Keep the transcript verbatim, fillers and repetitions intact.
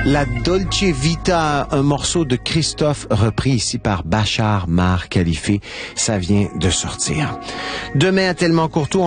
La Dolce Vita, un morceau de Christophe repris ici par Bachar Mar Khalife. Ça vient de sortir. Demain à Tellement Courtois,